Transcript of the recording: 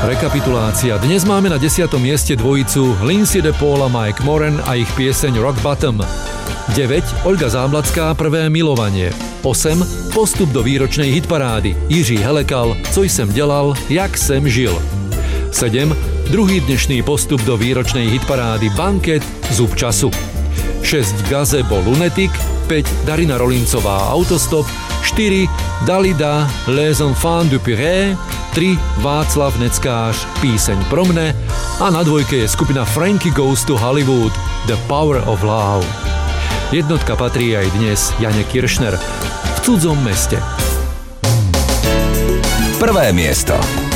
rekapitulácia. Dnes máme na 10. mieste dvojicu Lindsay DePaul a Mike Moran a ich pieseň Rock Bottom. 9. Olga Záblacká, Prvé milovanie. 8. Postup do výročnej hitparády. Jiří Helekal, Co jsem dělal, jak jsem žil. 7. Druhý dnešný postup do výročnej hitparády Banket, Zub času. 6. Gazebo Lunetik. 5. Darina Rolincová, Autostop. 4. Dalida, Les Enfants du Pirée. 3. Václav Neckář, Píseň pro mne. A na dvojke je skupina Frankie Goes to Hollywood, The Power of Love. Jednotka patrí aj dnes Jane Kiršner, V cudzom meste. Prvé miesto.